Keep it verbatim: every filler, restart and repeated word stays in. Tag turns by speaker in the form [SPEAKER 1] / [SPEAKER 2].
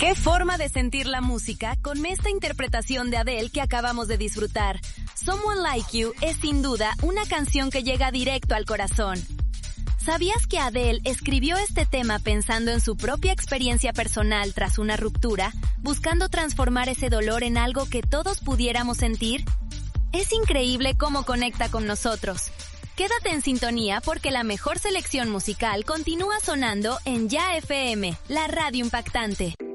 [SPEAKER 1] Qué forma de sentir la música con esta interpretación de Adele que acabamos de disfrutar. Someone Like You es sin duda una canción que llega directo al corazón. ¿Sabías que Adele escribió este tema pensando en su propia experiencia personal tras una ruptura, buscando transformar ese dolor en algo que todos pudiéramos sentir? Es increíble cómo conecta con nosotros. Quédate en sintonía porque la mejor selección musical continúa sonando en Ya F M, la radio impactante.